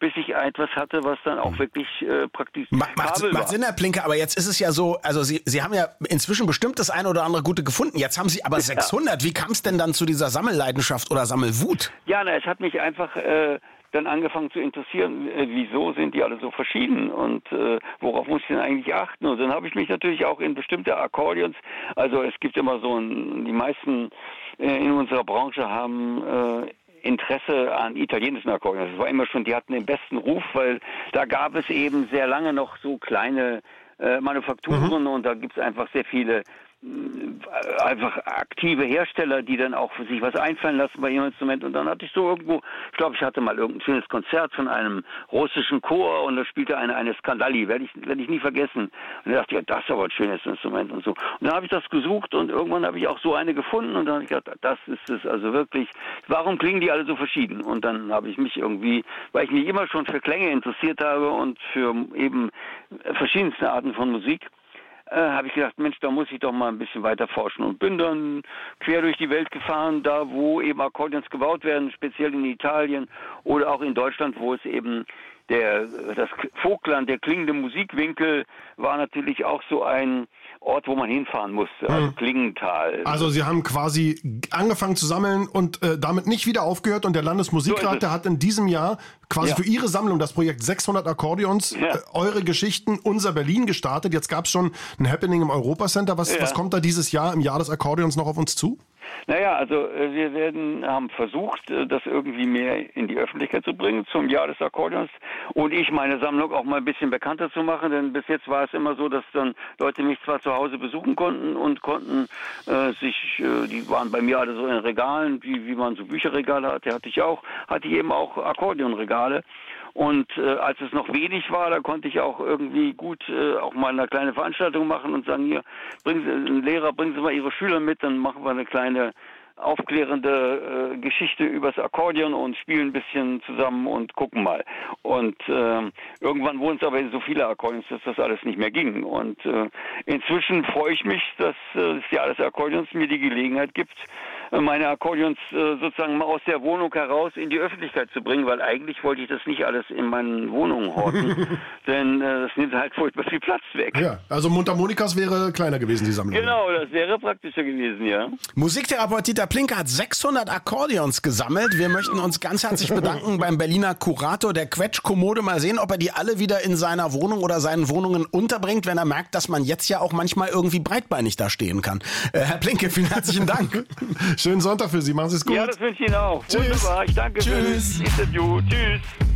bis ich etwas hatte, was dann auch wirklich praktikabel war. Macht Sinn, Herr Plinke, aber jetzt ist es ja so, also Sie haben ja inzwischen bestimmt das eine oder andere Gute gefunden. Jetzt haben Sie aber 600. Wie kam es denn dann zu dieser Sammelleidenschaft oder Sammelwut? Ja, es hat mich einfach dann angefangen zu interessieren, wieso sind die alle so verschieden und worauf muss ich denn eigentlich achten? Und dann habe ich mich natürlich auch in bestimmte Akkordeons, also es gibt immer die meisten in unserer Branche haben Interesse an italienischen Akkordeons. Das war immer schon, die hatten den besten Ruf, weil da gab es eben sehr lange noch so kleine Manufakturen und da gibt es einfach sehr viele einfach aktive Hersteller, die dann auch für sich was einfallen lassen bei ihrem Instrument. Und dann hatte ich so irgendwo, ich glaube, ich hatte mal irgendein schönes Konzert von einem russischen Chor und da spielte eine Skandali, werde ich nie vergessen. Und da dachte ich, ja, das ist aber ein schönes Instrument und so. Und dann habe ich das gesucht und irgendwann habe ich auch so eine gefunden und dann habe ich gedacht, das ist es also wirklich. Warum klingen die alle so verschieden? Und dann habe ich mich irgendwie, weil ich mich immer schon für Klänge interessiert habe und für eben verschiedenste Arten von Musik, habe ich gedacht, Mensch, da muss ich doch mal ein bisschen weiter forschen und bin dann quer durch die Welt gefahren, da wo eben Akkordeons gebaut werden, speziell in Italien oder auch in Deutschland, wo es eben das Vogtland, der klingende Musikwinkel, war natürlich auch so ein Ort, wo man hinfahren musste, also Klingenthal. Also Sie haben quasi angefangen zu sammeln und damit nicht wieder aufgehört und der Landesmusikrat, der hat in diesem Jahr quasi für Ihre Sammlung das Projekt 600 Akkordeons, eure Geschichten, unser Berlin gestartet. Jetzt gab es schon ein Happening im Europacenter. Was kommt da dieses Jahr im Jahr des Akkordeons noch auf uns zu? Naja, also wir haben versucht, das irgendwie mehr in die Öffentlichkeit zu bringen zum Jahr des Akkordeons und meine Sammlung auch mal ein bisschen bekannter zu machen, denn bis jetzt war es immer so, dass dann Leute mich zwar zu Hause besuchen konnten und konnten die waren bei mir alle so in Regalen, wie man so Bücherregale hat, hatte ich eben auch Akkordeonregale. Und als es noch wenig war, da konnte ich auch irgendwie gut auch mal eine kleine Veranstaltung machen und sagen, hier, Lehrer, bringen Sie mal Ihre Schüler mit, dann machen wir eine kleine aufklärende Geschichte übers Akkordeon und spielen ein bisschen zusammen und gucken mal. Und irgendwann wurden es aber so viele Akkordeons, dass das alles nicht mehr ging. Und inzwischen freue ich mich, dass das Jahr des Akkordeons mir die Gelegenheit gibt, meine Akkordeons sozusagen mal aus der Wohnung heraus in die Öffentlichkeit zu bringen, weil eigentlich wollte ich das nicht alles in meinen Wohnungen horten, denn das nimmt halt furchtbar viel Platz weg. Ja, also Mundharmonikas wäre kleiner gewesen, die Sammlung. Genau, das wäre praktischer gewesen, ja. Musiktherapeut Dieter Plinke hat 600 Akkordeons gesammelt. Wir möchten uns ganz herzlich bedanken beim Berliner Kurator der Quetschkommode. Mal sehen, ob er die alle wieder in seiner Wohnung oder seinen Wohnungen unterbringt, wenn er merkt, dass man jetzt ja auch manchmal irgendwie breitbeinig da stehen kann. Herr Plinke, vielen herzlichen Dank. Schönen Sonntag für Sie. Machen Sie es gut. Ja, das wünsche ich Ihnen auch. Tschüss. Wunderbar. Ich danke für das Interview. Tschüss.